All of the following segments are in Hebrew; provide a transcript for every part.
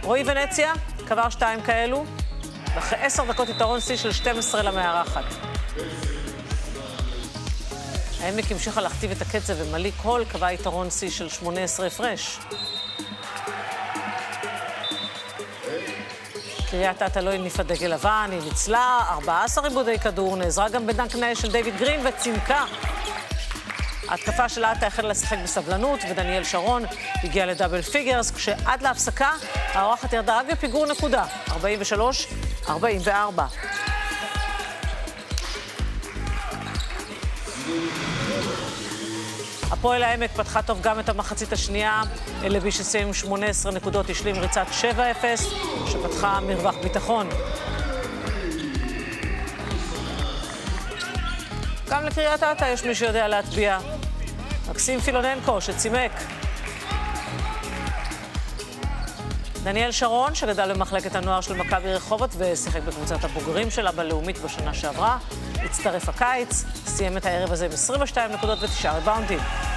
רועי ונציה, קבר 2 כאלו, ואחרי 10 דקות יתרון C של 12 למארחת. העמק המשיכה להכתיב את הקצב ומליק הול קבע יתרון C של 18 הפרש. קריית אתא לא הניפה דגל לבן, היא ניצלה 14 עיבודי כדור, נעזרה גם בדנק נאה של דיוויד גרין וצמקה. ההתקפה של אתא החלה לשחק בסבלנות, ודניאל שרון הגיע לדאבל פיגרס, כשעד להפסקה האורחת ירדה רק בפיגור נקודה, 43-44. הפועל העמק פתחה טוב גם את המחצית השנייה, אלבי שסיים עם 18 נקודות השלים ריצת 7-0, שפתחה מרווח ביטחון. גם לקריית אתא יש מי שיודע להטביע. מקסים פילוננקו שצימק. דניאל שרון, שגדל במחלקת הנוער של מכבי רחובות ושיחק בקבוצת הבוגרים שלה בלאומית בשנה שעברה, הצטרף הקיץ, סיים את הערב הזה עם 22 נקודות ו9 ריבאונדים.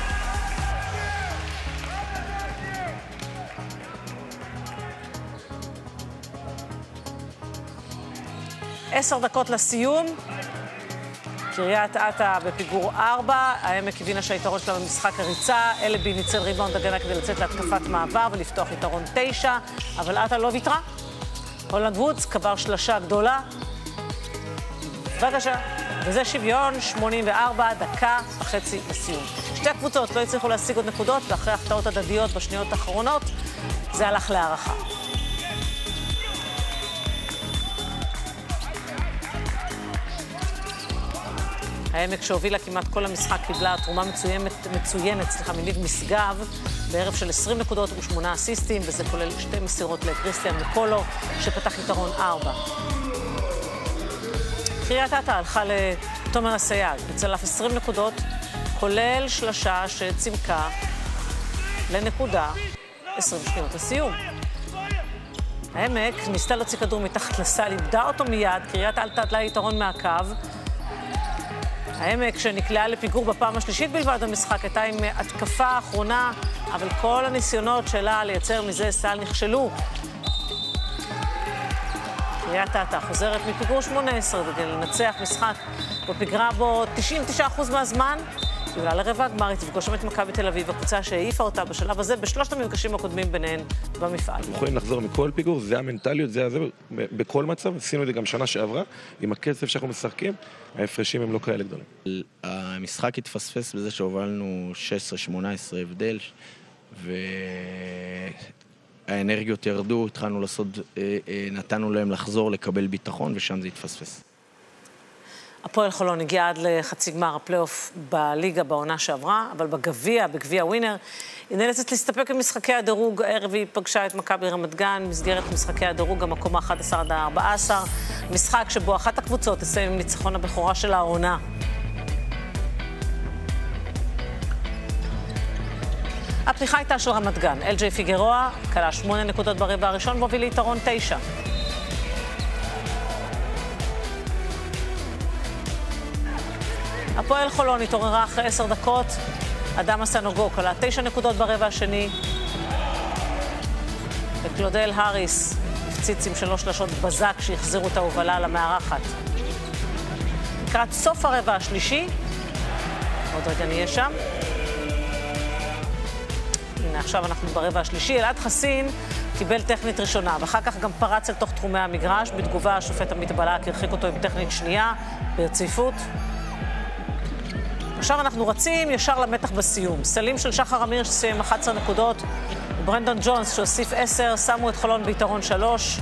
עשר דקות לסיום. קריית אתא בפיגור 4, העמק הבינה שהיתרון שלה במשחק הריצה, אלבי ניצל ריבאונד הגנה כדי לצאת להתקפת מעבר ולפתוח יתרון 9, אבל אתא לא ויתרה. הולנד וודס קבר שלשה גדולה. בבקשה. וזה שוויון, 84 דקה וחצי לסיום. שתי הקבוצות לא הצליחו להשיג עוד נקודות, ואחרי החטאות הדדיות בשניות האחרונות, זה הלך להערכה. העמק שהובילה כמעט כל המשחק קיבלה תרומה מצוינת, מניב משגב, בערב של 20 נקודות ו8 אסיסטים, וזה כולל 2 מסירות לקריסטיאן מקולו, שפתח יתרון 4. קריית אתא הלכה לתומר אסייג, בצלף 20 נקודות, כולל שלשה שצימקה לנקודה 20 שניות לסיום. העמק ניסתה להוציא כדור מתחת לסל, איבדה אותו מיד, קריית אתא עלתה יתרון מהקו, העמק שנקלעה לפיגור בפעם השלישית בלבד במשחק הייתה עם התקפה האחרונה, אבל כל הניסיונות שלה לייצר מזה סל נכשלו. קריית אתא חוזרת מפיגור 18 כדי לנצח משחק בפגרה בו 99% מהזמן. יעלה לרבע הגמר, היא תפגוש את מכבי תל אביב, הקבוצה שהעיפה אותה בשלב הזה בשלושת המפגשים הקודמים ביניהן במפעל. יכולים לחזור מכל פיגור, זה המנטליות, זה בכל מצב, עשינו את זה גם שנה שעברה, עם הקצב שאנחנו משחקים, ההפרשים הם לא כאלה גדולים. המשחק התפספס בזה שהובלנו 16-18 הבדל, והאנרגיות ירדו, התחלנו לעשות, נתנו להם לחזור, לקבל ביטחון, ושם זה התפספס. הפועל חולון הגיע עד לחצי גמר הפלייאוף בליגה בעונה שעברה, אבל בגביע ווינר, היא נאלצת להסתפק במשחקי הדירוג. הערב היא פגשה את מכבי רמת גן, מסגרת משחקי הדירוג המקום ה-11 עד ה-14, משחק שבו אחת הקבוצות תסיים עם ניצחון הבכורה של העונה. הפתיחה הייתה של רמת גן, LJ פיגרוע, כלה 8 נקודות ברבע הראשון, והוביל ליתרון 9. הפועל חולון התעוררה אחרי 10 דקות, אדם הסנוגו כלה 9 נקודות ברבע השני, וקלודל האריס הפציץ עם 3 שלשות בזק שהחזירו את ההובלה למארחת. לקראת סוף הרבע השלישי, עוד רגע נהיה שם. הנה, עכשיו אנחנו ברבע השלישי. אלעד חסין קיבל טכנית ראשונה, ואחר כך גם פרץ אל תוך תחומי המגרש. בתגובה השופט עמית בלק הרחיק אותו עם טכנית שנייה ברציפות. עכשיו אנחנו רצים ישר למתח בסיום. סלים של שחר אמיר שסיים 11 נקודות, וברנדון ג'ונס שהוסיף 10, שמו את חולון ביתרון 3.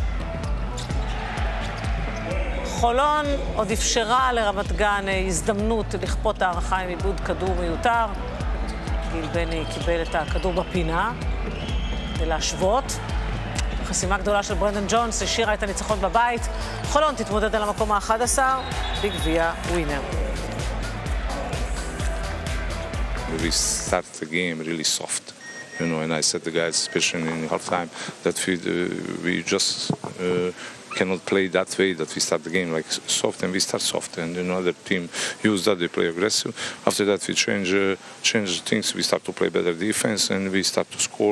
חולון עוד אפשרה לרמת גן הזדמנות לכפות הערכה עם עיבוד כדור מיותר. גיל בני קיבל את הכדור בפינה כדי להשוות. חסימה גדולה של ברנדון ג'ונס השאירה את הניצחון בבית. חולון תתמודד על המקום ה-11 בגביע ווינר. We start the game really soft, you know, and I said the guys, especially in halftime, that we just cannot play that way, that we start the game like soft, and we start soft, and another team use that, they play aggressive. After that we change things, we start to play better defense, and we start to score.